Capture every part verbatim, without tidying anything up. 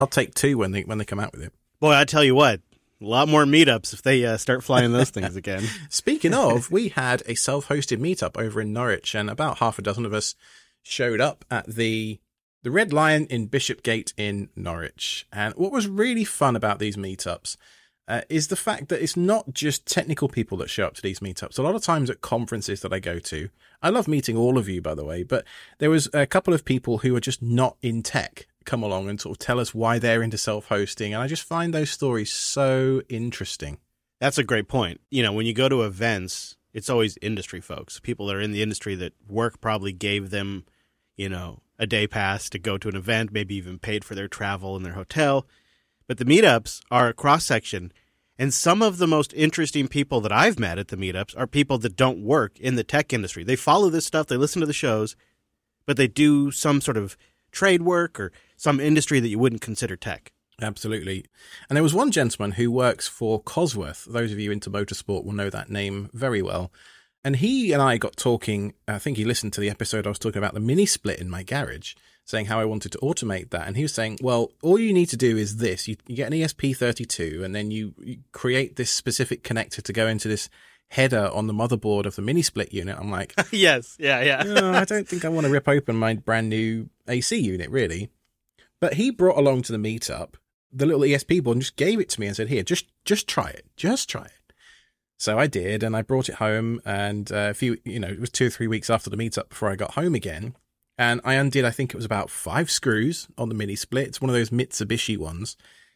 I'll take two when they when they come out with it. Boy, I tell you what, a lot more meetups if they uh, start flying those things again. Speaking of, we had a self-hosted meetup over in Norwich, and about half a dozen of us showed up at the the Red Lion in Bishopgate in Norwich. And what was really fun about these meetups uh, is the fact that it's not just technical people that show up to these meetups. A lot of times at conferences that I go to, I love meeting all of you, by the way, but there was a couple of people who are just not in tech come along and sort of tell us why they're into self-hosting. And I just find those stories so interesting. That's a great point. You know, when you go to events, it's always industry folks, people that are in the industry that work probably gave them, you know, a day pass to go to an event, maybe even paid for their travel and their hotel. But the meetups are a cross-section. And some of the most interesting people that I've met at the meetups are people that don't work in the tech industry. They follow this stuff, they listen to the shows, but they do some sort of trade work or some industry that you wouldn't consider tech. Absolutely. And there was one gentleman who works for Cosworth. Those of you into motorsport will know that name very well. And he and I got talking. I think he listened to the episode I was talking about the mini split in my garage, saying how I wanted to automate that. And he was saying, well, all you need to do is this. You, you get an E S P thirty-two, and then you, you create this specific connector to go into this header on the motherboard of the mini split unit. I'm like, yes, yeah, yeah. no, I don't think I want to rip open my brand new A C unit, really. But he brought along to the meetup the little E S P board and just gave it to me and said, here, just just try it. Just try it. So I did, and I brought it home, and uh, a few, you know, it was two or three weeks after the meetup before I got home again. And I undid, I think it was about five screws on the mini split. It's one of those Mitsubishi ones.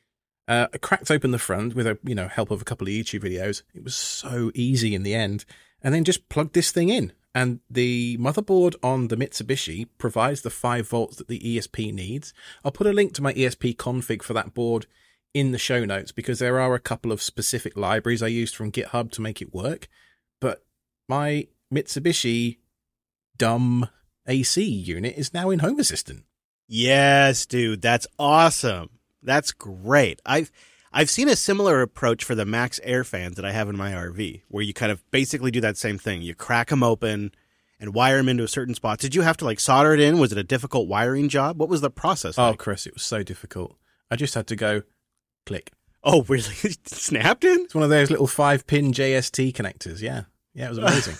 Uh, I cracked open the front with a, you know, help of a couple of YouTube videos. It was so easy in the end. And then just plugged this thing in. And the motherboard on the Mitsubishi provides the five volts that the E S P needs. I'll put a link to my E S P config for that board in the show notes, because there are a couple of specific libraries I used from GitHub to make it work. But my Mitsubishi dumb A C unit is now in Home Assistant. Yes, dude, that's awesome. That's great. I've I've seen a similar approach for the Max Air fans that I have in my R V, where you kind of basically do that same thing. You crack them open and wire them into a certain spot. Did you have to like solder it in? Was it a difficult wiring job? What was the process Oh, like? Chris, it was so difficult. I just had to go click. Oh, really? Snapped in? It's one of those little five-pin J S T connectors. Yeah. Yeah, it was amazing.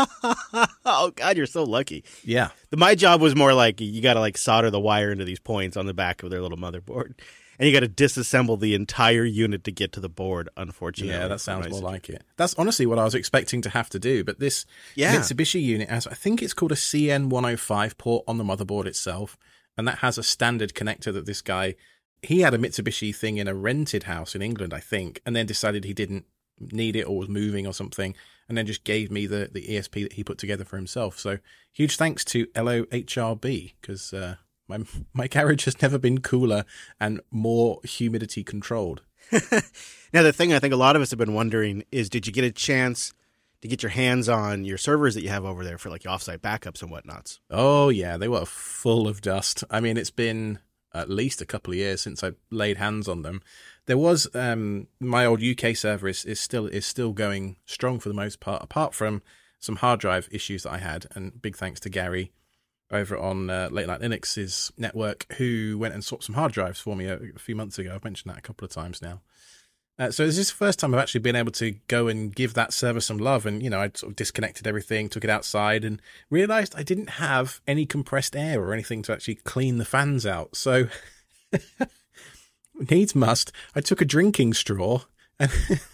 Oh, God, you're so lucky. Yeah. The, my job was more like you got to like solder the wire into these points on the back of their little motherboard. And you got to disassemble the entire unit to get to the board, unfortunately. Yeah, that sounds more like it. That's honestly what I was expecting to have to do. But this yeah. Mitsubishi unit has, I think it's called a C N one oh five port on the motherboard itself. And that has a standard connector that this guy, he had a Mitsubishi thing in a rented house in England, I think, and then decided he didn't need it or was moving or something, and then just gave me the, the E S P that he put together for himself. So huge thanks to L O H R B, because uh, my my garage has never been cooler and more humidity controlled. Now, the thing I think a lot of us have been wondering is, did you get a chance to get your hands on your servers that you have over there for like offsite backups and whatnots? Oh, yeah, they were full of dust. I mean, it's been at least a couple of years since I laid hands on them. There was um, my old U K server is, is still is still going strong for the most part, apart from some hard drive issues that I had. And big thanks to Gary over on uh, Late Night Linux's network, who went and swapped some hard drives for me a, a few months ago. I've mentioned that a couple of times now. Uh, so this is the first time I've actually been able to go and give that server some love. And, you know, I sort of disconnected everything, took it outside, and realized I didn't have any compressed air or anything to actually clean the fans out. So needs must, I took a drinking straw and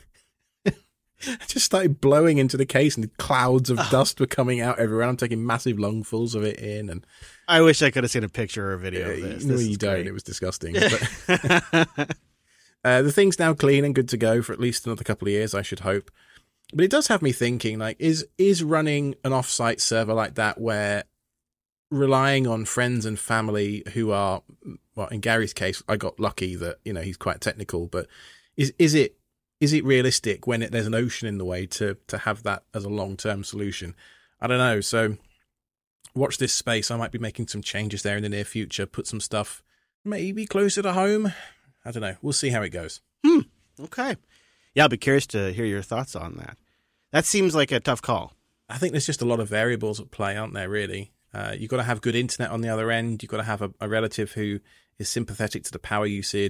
I just started blowing into the case, and clouds of oh. dust were coming out everywhere. I'm taking massive lungfuls of it in. And I wish I could have seen a picture or a video uh, of this. No, this you don't. Great. It was disgusting. But uh, the thing's now clean and good to go for at least another couple of years, I should hope. But it does have me thinking, like, is is running an off-site server like that, where relying on friends and family who are, well, in Gary's case, I got lucky that, you know, he's quite technical, but is is it is it realistic when it, there's an ocean in the way to to have that as a long-term solution? I don't know. So watch this space. I might be making some changes there in the near future, put some stuff maybe closer to home. I don't know. We'll see how it goes. Hmm. Okay. Yeah, I'll be curious to hear your thoughts on that. That seems like a tough call. I think there's just a lot of variables at play, aren't there, really? Uh, you've got to have good internet on the other end. You've got to have a, a relative who is sympathetic to the power usage.